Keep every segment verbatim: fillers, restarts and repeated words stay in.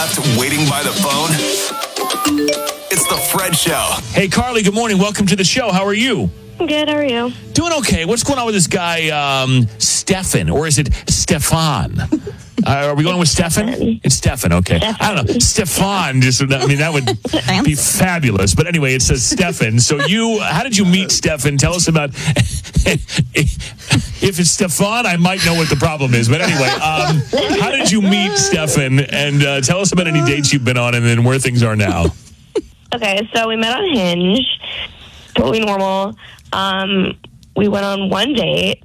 left waiting by the phone? It's the Fred Show. Hey, Carly, good morning. Welcome to the show. How are you? Good, how are you? Doing okay. What's going on with this guy, um, Stefan, or is it Stefan? Uh, are we going with Stefan? It's Stefan, okay. Stefan. I don't know. Stefan, just, I mean, that would be fabulous. But anyway, it says Stefan. So you, how did you meet Stefan? Tell us about, if it's Stefan, I might know what the problem is. But anyway, um, how did you meet Stefan? And uh, tell us about any dates you've been on and then where things are now. Okay, so we met on Hinge. Totally normal. Um, we went on one date.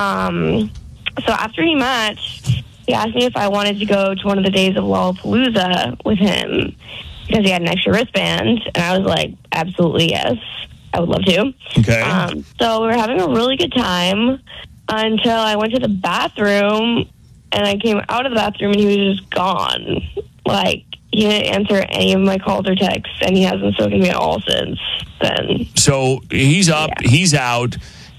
Um, so after he matched, he asked me if I wanted to go to one of the days of Lollapalooza with him because he had an extra wristband. And I was like, absolutely yes. I would love to. Okay. Um, so we were having a really good time until I went to the bathroom and I came out of the bathroom and he was just gone. Like, he didn't answer any of my calls or texts, and he hasn't spoken to me at all since then. So he's up, Yeah. he's out,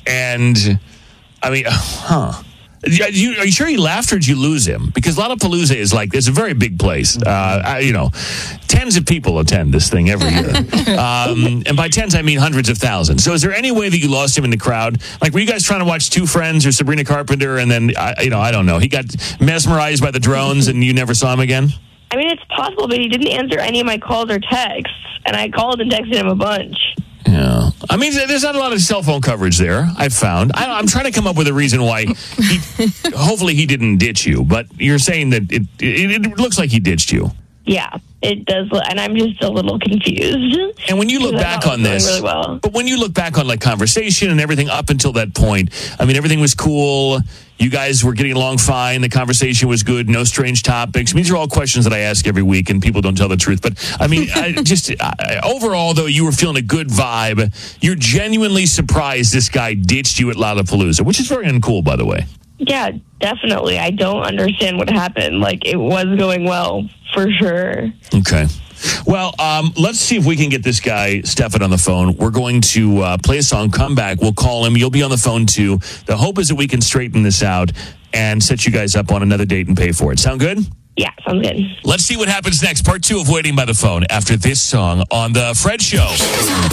and I mean, huh? Are you, are you sure he left, or did you lose him? Because Lollapalooza is like, it's a very big place. Uh, I, you know, tens of people attend this thing every year. um, and by tens, I mean hundreds of thousands. So is there any way that you lost him in the crowd? Like, were you guys trying to watch Two Friends or Sabrina Carpenter, and then, I, you know, I don't know, he got mesmerized by the drones and you never saw him again? I mean, it's possible, but he didn't answer any of my calls or texts, and I called and texted him a bunch. Yeah. I mean, there's not a lot of cell phone coverage there, I've found. I, I'm trying to come up with a reason why he, hopefully he didn't ditch you, but you're saying that it, it, it looks like he ditched you. Yeah, it does, and I'm just a little confused. And when you look Because I back thought on it was this, going really well. but when you look back on like conversation and everything up until that point, I mean, everything was cool. You guys were getting along fine. The conversation was good. No strange topics. I mean, these are all questions that I ask every week, and people don't tell the truth. But I mean, I just I, overall, though, you were feeling a good vibe. You're genuinely surprised this guy ditched you at Lollapalooza, which is very uncool, by the way. Yeah, definitely. I don't understand what happened. Like, it was going well, for sure. Okay. Well, um, let's see if we can get this guy, Stefan, on the phone. We're going to uh, play a song, come back. We'll call him. You'll be on the phone, too. The hope is that we can straighten this out and set you guys up on another date and pay for it. Sound good? Yeah, sounds good. Let's see what happens next. Part two of Waiting by the Phone after this song on The Fred Show.